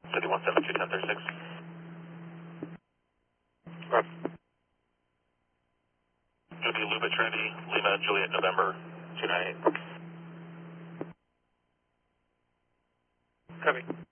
5172 1036. Roger. It'll be Luba Trinity, Lima, Juliet, November 298. Copy.